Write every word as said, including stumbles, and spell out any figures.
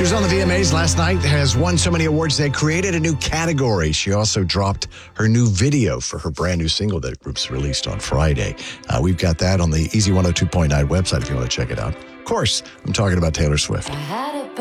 She was on the V M As last night, has won so many awards, they created a new category. She also dropped her new video for her brand new single that group's released on Friday. Uh, we've got that on the Easy one oh two point nine website if you want to check it out. Of course, I'm talking about Taylor Swift.